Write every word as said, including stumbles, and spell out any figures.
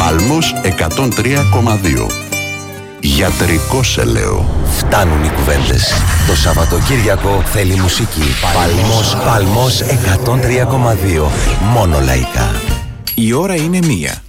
Πάλμος εκατόν τρία κόμμα δύο. Γιατρικό σε λέω. Φτάνουν οι κουβέντες. Το Σαββατοκύριακο θέλει μουσική. Πάλμος, Πάλμος εκατόν τρία κόμμα δύο. Μόνο λαϊκά. Η ώρα είναι μία.